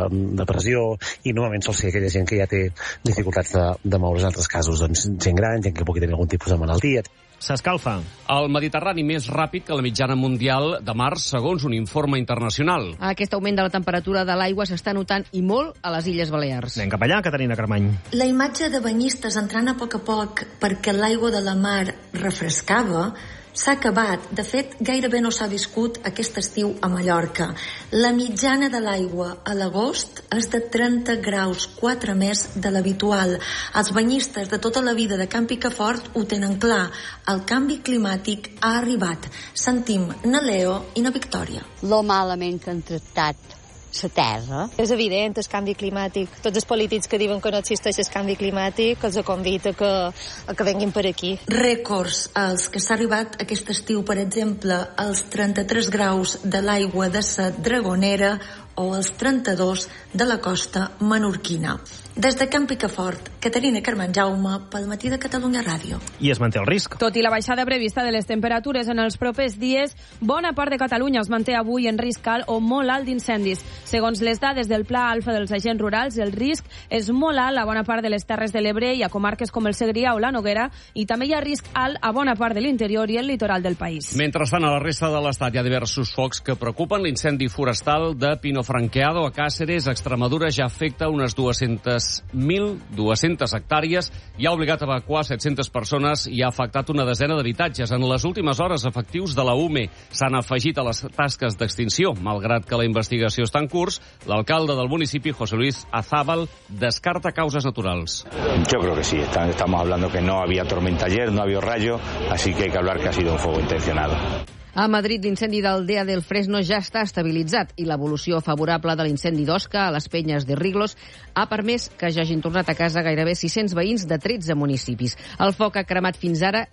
de pressió, i normalment sol ser aquella gent que ja té dificultats de moure's. En altres casos, doncs, gent gran, gent que pugui tenir algun tipus de malaltia. S'escalfa. El Mediterrani més ràpid que la mitjana mundial de març, segons un informe internacional. Aquest augment de la temperatura de l'aigua s'està notant i molt a les Illes Balears. Anem cap allà, Caterina Carmany. La imatge de banyistes entrant a poc perquè l'aigua de la mar refrescava s'ha acabat. De fet, gairebé no s'ha viscut aquest estiu a Mallorca. La mitjana de l'aigua a l'agost és de 30 graus, 4 més de l'habitual. Els banyistes de tota la vida de Can Picafort ho tenen clar. El canvi climàtic ha arribat. Sentim na Leo i na Victòria. Lo malament que han tractat la terra. És evident el canvi climàtic. Tots els polítics que diuen que no existeix el canvi climàtic els convida que venguin per aquí. Rècords als que s'ha arribat aquest estiu, per exemple, als 33 graus de l'aigua de la Dragonera o als 32 de la costa menorquina. Des de Can Picafort, Caterina Carmen Jaume, pel Matí de Catalunya Ràdio. I es manté el risc. Tot i la baixada prevista de les temperatures en els propers dies, bona part de Catalunya es manté avui en risc alt o molt alt d'incendis. Segons les dades del Pla Alfa dels agents rurals, el risc és molt alt a bona part de les Terres de l'Ebre i a comarques com el Segrià o la Noguera, i també hi ha risc alt a bona part de l'interior i el litoral del país. Mentrestant, a la resta de l'estat hi ha diversos focs que preocupen. L'incendi forestal de Pino Franqueado a Càceres, Extremadura, ja afecta unes 1.200 hectàrees i ha obligat a evacuar 700 persones i ha afectat una desena d'habitatges. En les últimes hores, efectius de la UME s'han afegit a les tasques d'extinció. Malgrat que la investigació està en curs, l'alcalde del municipi, José Luis Azábal, descarta causes naturals. Yo creo que sí. Estamos hablando que no había tormenta ayer, no había rayo, así que hay que hablar que ha sido un fuego intencionado. A Madrid, l'incendi d'Aldea del Fresno ja està estabilitzat i l'evolució favorable de l'incendi d'Osca a les Penyes de Riglos ha permès que ja hagin tornat a casa gairebé 600 veïns de 13 municipis. El foc ha cremat fins ara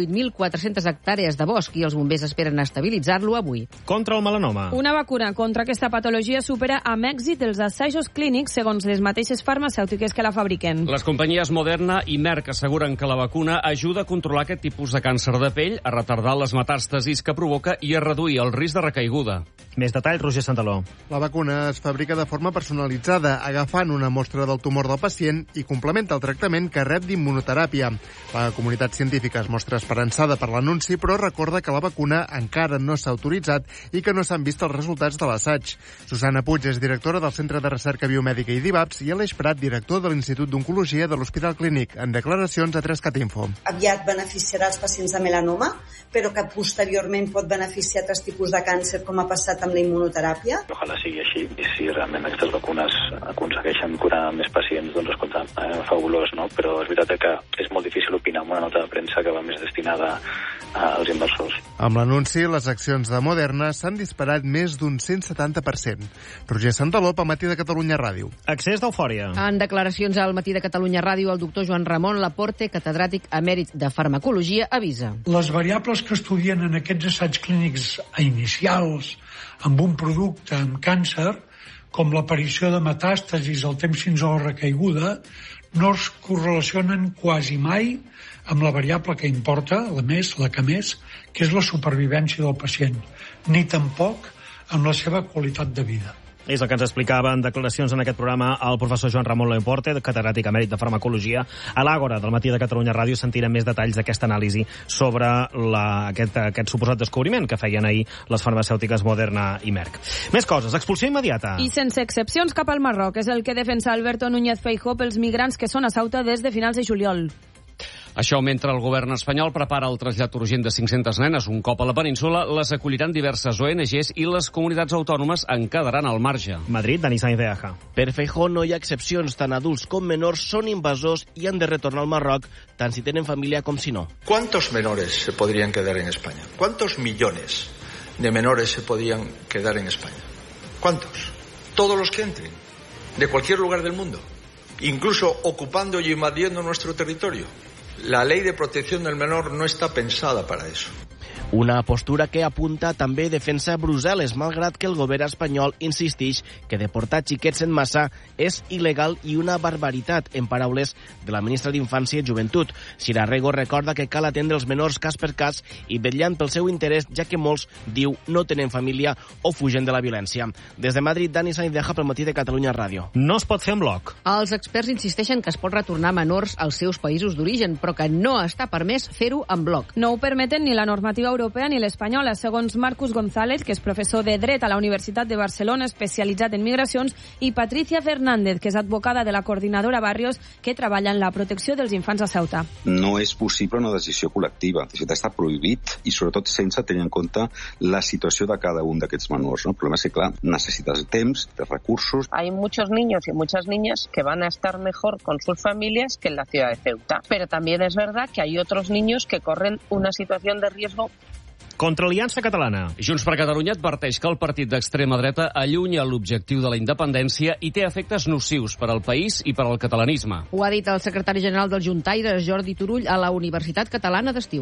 18.400 hectàrees de bosc i els bombers esperen estabilitzar-lo avui. Contra el melanoma. Una vacuna contra aquesta patologia supera amb èxit els assajos clínics segons les mateixes farmacèutiques que la fabriquen. Les companyies Moderna i Merck asseguren que la vacuna ajuda a controlar aquest tipus de càncer de pell, a retardar les metàstasis que provoca i a reduir el risc de recaiguda. Més detalls, Roger Santaló. La vacuna es fabrica de forma personalitzada, agafant una mostra del tumor del pacient i complementa el tractament que rep d'immunoteràpia. La comunitat científica es mostra esperançada per l'anunci, però recorda que la vacuna encara no s'ha autoritzat i que no s'han vist els resultats de l'assaig. Susana Puig és directora del Centre de Recerca Biomèdica i d'IVAPS i Aleix Prat, director de l'Institut d'Oncologia de l'Hospital Clínic, en declaracions a 3CAT-Info. Aviat beneficiarà els pacients de melanoma, però que posteriorment pot beneficiar altres tipus de càncer, com ha passat amb la immunoteràpia. Ojalà sigui així, i si realment aquestes vacunes aconsegueixen curar més pacients, doncs escolta, fabulós, no? Però és veritat que és molt difícil opinar amb una nota de premsa que va més destinada als inversors. Amb l'anunci, les accions de Moderna s'han disparat més d'un 170%. Roger Santaló, al Matí de Catalunya Ràdio. Accés d'eufòria. En declaracions al Matí de Catalunya Ràdio, el doctor Joan Ramon Laporte, catedràtic emèrit de farmacologia, avisa. Les variables que estudien en aquests assaigs clínics inicials amb un producte amb càncer, com l'aparició de metàstasis al temps fins a la recaiguda, no es correlacionen quasi mai amb la variable que importa, la que més, que és la supervivència del pacient, ni tampoc amb la seva qualitat de vida. És el que ens explicava en declaracions en aquest programa el professor Joan Ramon Laporte, catedràtic emèrit de farmacologia. A l'Àgora del Matí de Catalunya Ràdio sentirem més detalls d'aquesta anàlisi sobre aquest suposat descobriment que feien ahir les farmacèutiques Moderna i Merck. Més coses, expulsió immediata. I sense excepcions cap al Marroc. És el que defensa Alberto Núñez Feijóo pels migrants que són a Ceuta des de finals de juliol. Això mentre el govern espanyol prepara el trasllat urgent de 500 nenes. Un cop a la península, les acolliran diverses ONGs i les comunitats autònomes en quedaran al marge. Madrid, Dani Sainz de Aja. Per Feijóo no hi ha excepcions. Tant adults com menors són invasors i han de retornar al Marroc, tant si tenen família com si no. ¿Cuántos menores se podrían quedar en España? ¿Cuántos millones de menores se podrían quedar en España? ¿Cuántos? Todos los que entren, de cualquier lugar del mundo, incluso ocupando y invadiendo nuestro territorio. La ley de protección del menor no está pensada para eso. Una postura que apunta també defensa Brussel·les, malgrat que el govern espanyol insisteix que deportar xiquets en massa és il·legal i una barbaritat, en paraules de la ministra d'Infància i Joventut. Sira Rego recorda que cal atendre els menors cas per cas i vetllant pel seu interès, ja que molts, diu, no tenen família o fugen de la violència. Des de Madrid, Dani Sainz-Deja pel Matí de Catalunya Ràdio. No es pot fer en bloc. Els experts insisteixen que es pot retornar menors als seus països d'origen, però que no està permès fer-ho en bloc. No ho permeten ni la normativa europea ni l'espanyola, segons Marcus González, que és professor de Dret a la Universitat de Barcelona, especialitzat en migracions, i Patricia Fernández, que és advocada de la coordinadora Barrios, que treballa en la protecció dels infants a Ceuta. No és possible una decisió col·lectiva. De fet, està prohibit i, sobretot, sense tenir en compte la situació de cada un d'aquests menors. El problema és que, clar, necessites temps, de recursos. Hay muchos niños y muchas niñas que van a estar mejor con sus familias que en la ciudad de Ceuta. Pero también es verdad que hay otros niños que corren una situación de riesgo. Contra Aliança Catalana. Junts per Catalunya adverteix que el partit d'extrema dreta allunya l'objectiu de la independència i té efectes nocius per al país i per al catalanisme. Ho ha dit el secretari general del Juntaires, Jordi Turull, a la Universitat Catalana d'Estiu.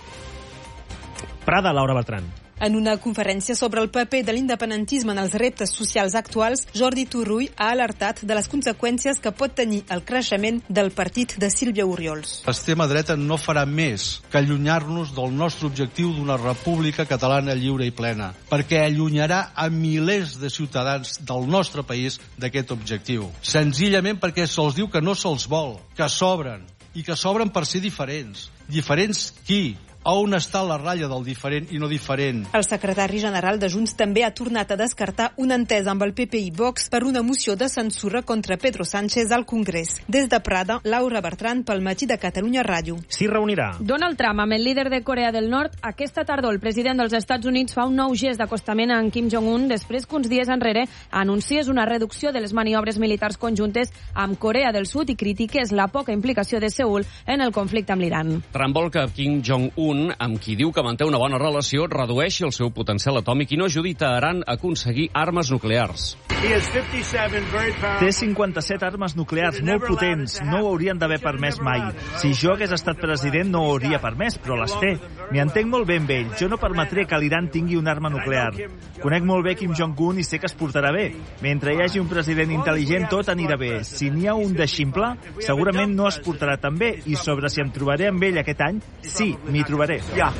Prada, Laura Bertran. En una conferència sobre el paper de l'independentisme en els reptes socials actuals, Jordi Turull ha alertat de les conseqüències que pot tenir el creixement del partit de Sílvia Oriols. L'extrema dreta no farà més que allunyar-nos del nostre objectiu d'una república catalana lliure i plena, perquè allunyarà a milers de ciutadans del nostre país d'aquest objectiu. Senzillament perquè se'ls diu que no se'ls vol, que sobren, i que sobren per ser diferents. Diferents qui? A on està la ratlla del diferent i no diferent? El secretari general de Junts també ha tornat a descartar una entesa amb el PP i Vox per una moció de censura contra Pedro Sánchez al Congrés. Des de Prada, Laura Bertran pel Matí de Catalunya Ràdio. S'hi reunirà. Donald Trump amb el líder de Corea del Nord. Aquesta tardor el president dels Estats Units fa un nou gest d'acostament a en Kim Jong-un després que uns dies enrere anunciés una reducció de les maniobres militars conjuntes amb Corea del Sud i critiqués la poca implicació de Seül en el conflicte amb l'Iran. Trump vol que Kim Jong-un, amb qui diu que manté una bona relació, redueixi el seu potencial atòmic i no ajudi Teheran a aconseguir armes nuclears. Té 57 armes nuclears molt potents. No ho haurien d'haver permès mai. Si jo hagués estat president no ho hauria permès, però les té. M'hi entenc molt bé amb ell. Jo no permetré que l'Iran tingui una arma nuclear. Conec molt bé Kim Jong-un i sé que es portarà bé. Mentre hi hagi un president intel·ligent, tot anirà bé. Si n'hi ha un de ximple, segurament no es portarà tan bé. I sobre si em trobaré amb ell aquest any, sí, m'hi trobaré.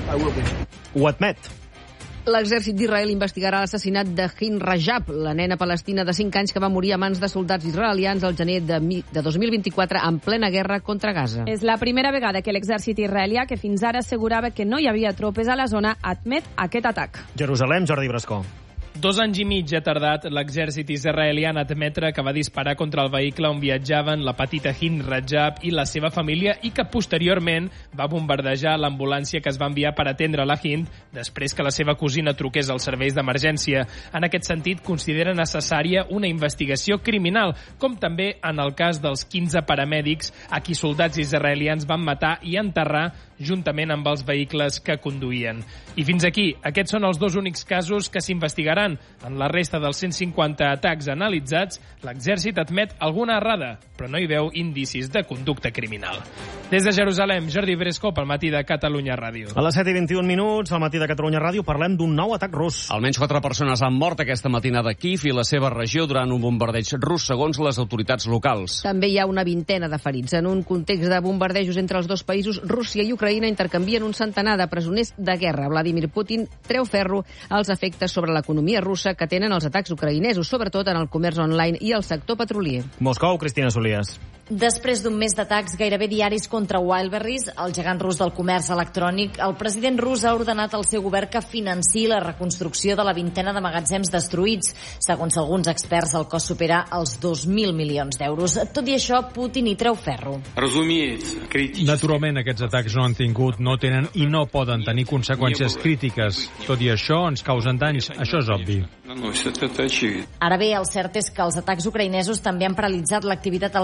Ho admet. L'exèrcit d'Israel investigarà l'assassinat de Hind Rajab, la nena palestina de 5 anys que va morir a mans de soldats israelians al gener de 2024 en plena guerra contra Gaza. És la primera vegada que l'exèrcit israelià, que fins ara assegurava que no hi havia tropes a la zona, admet aquest atac. Jerusalem, Jordi Brascó. 2 anys i mig ha tardat l'exèrcit israelià en admetre que va disparar contra el vehicle on viatjaven la petita Hind Rajab i la seva família i que posteriorment va bombardejar l'ambulància que es va enviar per atendre la Hind després que la seva cosina truqués als serveis d'emergència. En aquest sentit, considera necessària una investigació criminal, com també en el cas dels 15 paramèdics a qui soldats israelians van matar i enterrar juntament amb els vehicles que conduïen. I fins aquí, aquests són els 2 únics casos que s'investigaran. En la resta dels 150 atacs analitzats, l'exèrcit admet alguna errada, però no hi veu indicis de conducta criminal. Des de Jerusalem, Jordi Bresco pel Matí de Catalunya Ràdio. A les 7:21, al Matí de Catalunya Ràdio, parlem d'un nou atac rus. Almenys 4 persones han mort aquesta matinada a Kíev i la seva regió durant un bombardeig rus, segons les autoritats locals. També hi ha una vintena de ferits. En un context de bombardejos entre els dos països, Rússia i Ucraïna intercanvien un centenar de presoners de guerra. Vladimir Putin treu ferro als efectes sobre l'economia russa que tenen els atacs ucraïnesos, sobretot en el comerç online i el sector petrolier. Moscou, Cristina Solias. Després d'un mes d'atacs gairebé diaris contra Wildberries, el gegant rus del comerç electrònic, el president rus ha ordenat al seu govern que financiï la reconstrucció de la vintena de magatzems destruïts. Segons alguns experts, el cost supera els 2.000 milions d'euros. Tot i això, Putin hi treu ferro. Naturalment, aquests atacs no han tingut, no tenen i no poden tenir conseqüències crítiques. Tot i això, ens causen danys. Això és obvi. Ara bé, el cert és que els atacs ucraïnesos també han paralitzat l'activitat al port més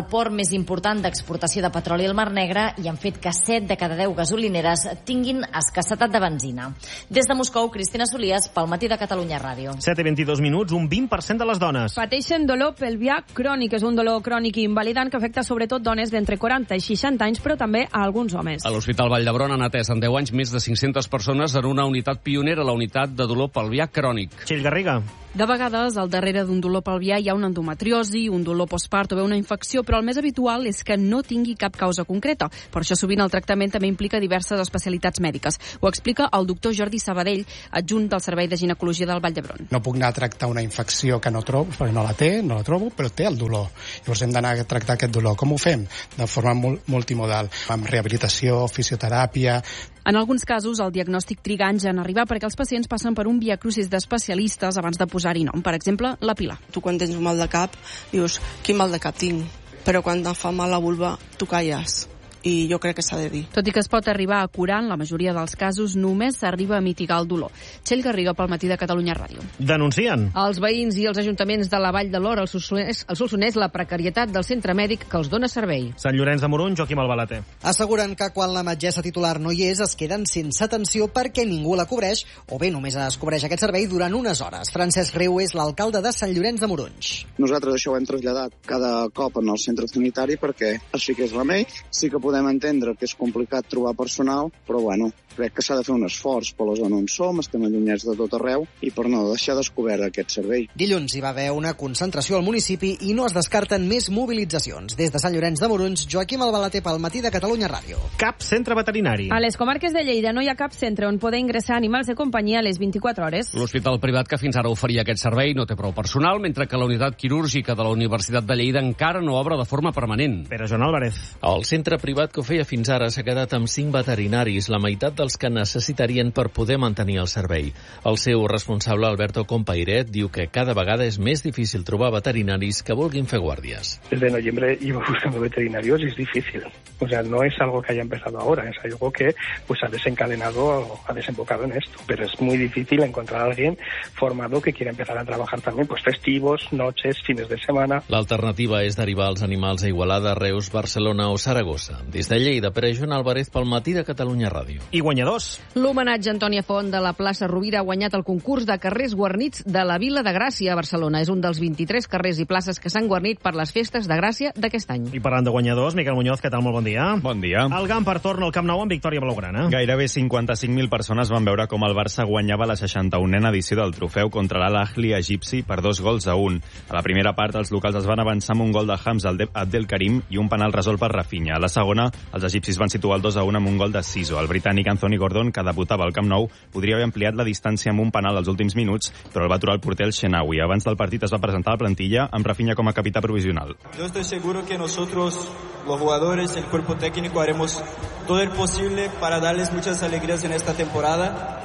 més important d'exportació de petroli al Mar Negre i han fet que 7 de cada 10 gasolineres tinguin escassetat de benzina. Des de Moscou, Cristina Solies, pel Matí de Catalunya Ràdio. 7:22 minuts, un 20% de les dones pateixen dolor pelvià crònic. És un dolor crònic i invalidant que afecta sobretot dones d'entre 40 i 60 anys, però també a alguns homes. A l'Hospital Vall d'Hebron han atès en 10 anys més de 500 persones en una unitat pionera, la unitat de dolor pelvià crònic. Txell Garriga. De vegades, al darrere d'un dolor pelvià hi ha una endometriosi, un dolor postpart o bé una infecció, però el més habitual és que no tingui cap causa concreta. Per això sovint el tractament també implica diverses especialitats mèdiques. Ho explica el doctor Jordi Sabadell, adjunt del Servei de Ginecologia del Vall d'Hebron. No puc anar a tractar una infecció que no trobo, perquè no la trobo, però té el dolor. Llavors hem d'anar a tractar aquest dolor. Com ho fem? De forma multimodal, amb rehabilitació, fisioteràpia. En alguns casos, el diagnòstic triga anys en arribar perquè els pacients passen per un viacrucis d'especialistes abans de posar-hi nom. Per exemple, la Pilar. Tu quan tens un mal de cap, dius, quin mal de cap tinc? Però quan et fa mal la vulva, tu calles. I jo crec que s'ha de dir. Tot i que es pot arribar a curar, en la majoria dels casos només s'arriba a mitigar el dolor. Txell Garriga, pel Matí de Catalunya Ràdio. Denuncien. Els veïns i els ajuntaments de la Vall de l'Or, el Solsonès, la precarietat del centre mèdic que els dona servei. Sant Llorenç de Morunys, Joaquim Albalater. Asseguren que quan la metgessa titular no hi és, es queden sense atenció perquè ningú la cobreix, o bé només es cobreix aquest servei durant unes hores. Francesc Riu és l'alcalde de Sant Llorenç de Morunys. Nosaltres això ho hem traslladat cada cop en el centre sanitari perquè així que és remei. Sí que podem entendre que és complicat trobar personal, però bueno, crec que s'ha de fer un esforç per la zona on som, estem allunyats de tot arreu i per no deixar descobert aquest servei. Dilluns hi va haver una concentració al municipi i no es descarten més mobilitzacions. Des de Sant Llorenç de Morunys, Joaquim Albalater pel Matí de Catalunya Ràdio. Cap centre veterinari. A les comarques de Lleida no hi ha cap centre on poder ingressar animals de companyia a les 24 hores. L'hospital privat que fins ara oferia aquest servei no té prou personal, mentre que la unitat quirúrgica de la Universitat de Lleida encara no obre de forma permanent. Pere Joan Álvarez. El centre privat que ho feia fins ara s'ha quedat amb 5 veterinaris, la meitat dels que necessitarien per poder mantenir el servei. El seu responsable, Alberto Compairet, diu que cada vegada és més difícil trobar veterinaris que vulguin fer guàrdies. Desde noviembre iba buscando veterinarios y es difícil. O sea, no es algo que haya empezado ahora, es algo que pues ha desencadenado, ha desembocado en esto. Pero es muy difícil encontrar a alguien formado que quiera empezar a trabajar también pues festivos, noches, fines de semana. L'alternativa és derivar els animals a Igualada, Reus, Barcelona o Saragossa. Des de Lleida, Pere Joan Álvarez pel Matí de Catalunya Ràdio. I guanyadors. L'homenatge a Antònia Font de la plaça Rovira ha guanyat el concurs de carrers guarnits de la Vila de Gràcia a Barcelona. És un dels 23 carrers i places que s'han guarnit per les festes de Gràcia d'aquest any. I parlant de guanyadors, Miquel Muñoz, què tal? Molt bon dia. Bon dia. El Gamper torna al Camp Nou amb victòria blaugrana. Gairebé 55.000 persones van veure com el Barça guanyava la 61a edició del trofeu contra l'Al-Ahli egipci per 2-1. A la primera part, els locals es van avançar amb un gol de Hamza Abdelkarim i un penal resolt per Rafinha. A la segona, els egipcis van situar el 2-1 amb un gol de Siso. El britànic Anthony Gordon, que debutava al Camp Nou, podria haver ampliat la distància amb un penal als últims minuts, però el va aturar el porter el Shenawi. Abans del partit es va presentar a la plantilla amb Rafinha com a capità provisional. Yo estoy seguro que nosotros, los jugadores, el cuerpo técnico, haremos todo el posible para darles muchas alegrías en esta temporada.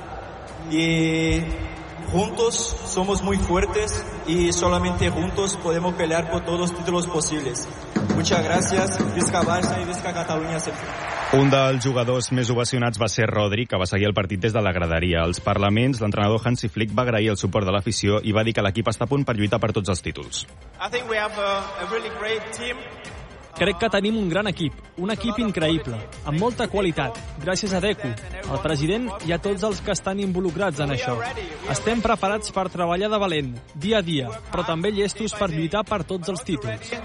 Y juntos somos muy fuertes y solamente juntos podemos pelear por todos los títulos posibles. Muchas gracias. Visca Barça i visca Catalunya sempre. Un dels jugadors més ovacionats va ser Rodri, que va seguir el partit des de la graderia. Als parlaments, l'entrenador Hansi Flick va agrair el suport de l'afició i va dir que l'equip està a punt per lluitar per tots els títols. I think we have a really great team. Crec que tenim un gran equip, un equip increïble, amb molta qualitat, gràcies a Deco, al president i a tots els que estan involucrats en això. Estem preparats per treballar de valent, dia a dia, però també llestos per lluitar per tots els títols.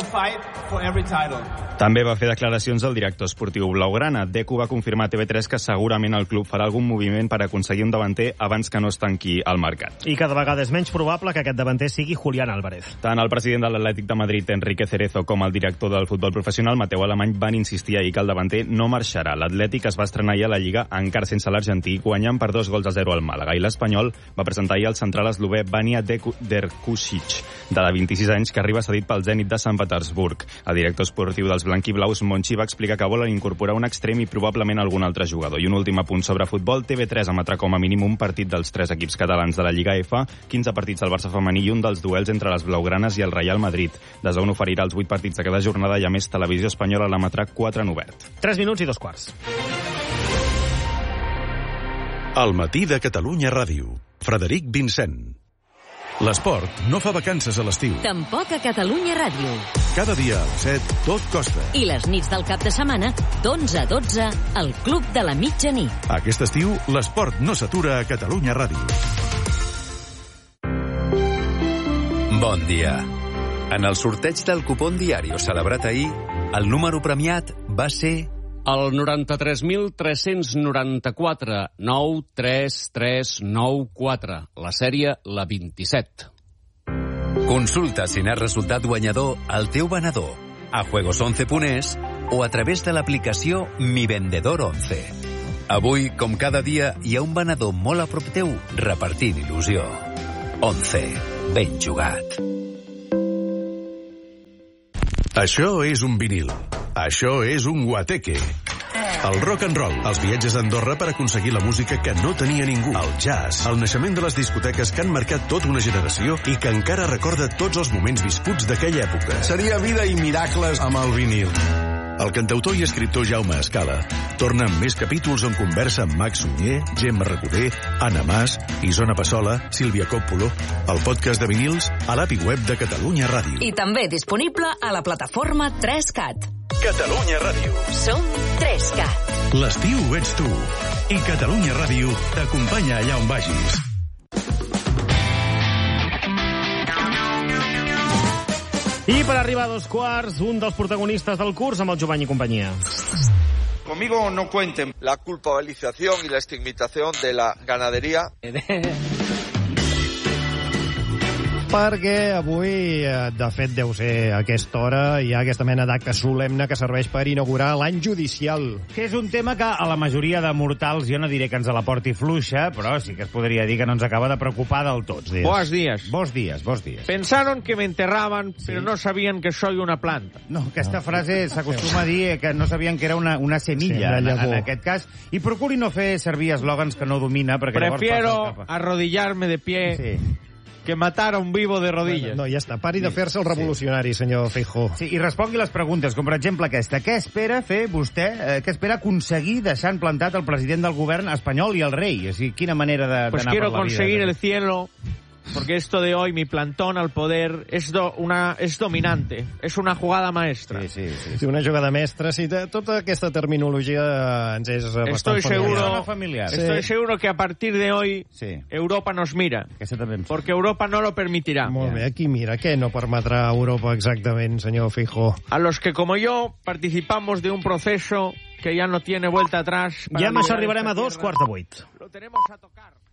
També va fer declaracions el director esportiu blaugrana. Deco va confirmar a TV3 que segurament el club farà algun moviment per aconseguir un davanter abans que no es tanqui al mercat. I cada vegada és menys probable que aquest davanter sigui Julián Álvarez. Tant el president de l'Atlètic de Madrid, Enrique Cerezo, com el director del futbol professional, Mateu Alemany, van insistir ahir que el davanter no marxarà. L'Atlètic es va estrenar ahir a la Lliga encara sense l'argentí, guanyant per 2-0 al Màlaga. I l'Espanyol va presentar ahir el central eslové Vanja Derkušić, de 26 anys, que arriba cedit pel Zenit de Sant Petersburg. El director esportiu dels blanquiblaus, Monchi, va explicar que volen incorporar un extrem i probablement algun altre jugador. I un últim apunt sobre futbol, TV3 emetrà com a mínim un partit dels 3 equips catalans de la Lliga F, 15 partits del Barça femení i un dels duels entre les blaugranes i el Real Madrid. DAZN oferirà els 8 partits de cada jornada i a més Televisió Espanyola l'emetrà 4 en obert. 3 minuts i 2 quarts. El Matí de Catalunya Ràdio. Frederic Vincent. L'esport no fa vacances a l'estiu. Tampoc a Catalunya Ràdio. Cada dia al 7, tot costa. I les nits del cap de setmana, d'11 a 12, al Club de la Mitjanit. Aquest estiu, l'esport no s'atura a Catalunya Ràdio. Bon dia. En el sorteig del cupón Diario celebrat ahir, el número premiat va ser... El 93.394 93394. La sèrie, la 27. Consulta si n'has resultat guanyador al teu venedor, a juegos11.es o a través de l'aplicació Mi Vendedor 11. Avui, com cada dia, hi ha un venedor molt a prop teu repartint il·lusió. 11. Ben jugat. Això és un vinil. Això és un guateque. El rock and roll, els viatges a Andorra per aconseguir la música que no tenia ningú. El jazz, el naixement de les discoteques que han marcat tota una generació i que encara recorda tots els moments viscuts d'aquella època. Seria vida i miracles amb el vinil. El cantautor i escriptor Jaume Escala torna amb més capítols on conversa amb Max Sunyer, Gemma Recoder, Anna Mas, Isona Passola, Sílvia Coppola, el podcast de vinils a l'API web de Catalunya Ràdio. I també disponible a la plataforma 3CAT. Catalunya Ràdio. Som 3CAT. L'estiu ets tu. I Catalunya Ràdio t'acompanya allà on vagis. I per arribar a 2:15, un dels protagonistes del curs amb el Jovany i companyia. Conmigo no cuenten. La culpabilización y la estigmatización de la ganadería. Perquè avui, de fet, deu ser a aquesta hora, hi ha aquesta mena d'acte solemne que serveix per inaugurar l'any judicial. Que és un tema que a la majoria de mortals, jo no diré que ens la porti fluixa, però sí que es podria dir que no ens acaba de preocupar del tot. Buenos días. Bons dies. Pensaron que me enterraban, pero no sabían que soy una planta. No, aquesta frase s'acostuma a dir que no sabien que era una semilla, en aquest cas. I procuri no fer servir eslògans que no domina, perquè Prefiero arrodillarme de pie... Sí. Que matar a un vivo de rodillas. No, ja està. Pari de fer-se el revolucionari, senyor Feijóo. Sí, i respongui les preguntes, com per exemple aquesta. Què espera fer vostè, què espera aconseguir deixant plantat el president del govern espanyol i el rei? O sigui, quina manera d'anar per la vida? Pues quiero conseguir el cielo... Porque esto de hoy, mi plantón al poder, es dominante. Es una jugada maestra. Sí, una jugada mestra. Sí, tota aquesta terminologia ens és bastant familiar. Estoy seguro que a partir de hoy Europa nos mira. Porque Europa no lo permitirá. Molt bé, aquí mira. Què no permetrà Europa exactament, senyor Feijóo? A los que, como yo, participamos de un proceso que ya no tiene vuelta atrás. Ja amb això arribarem a 2:15. Lo tenemos a tocar.